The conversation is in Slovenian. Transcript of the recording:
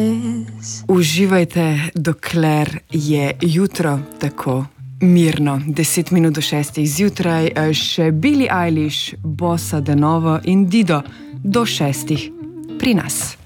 eyes. Uživajte, dokler je jutro tako mirno. 10 minut do 6 zjutraj, še Billie Eilish, Bossa de Novo in Dido do 6 pri nas.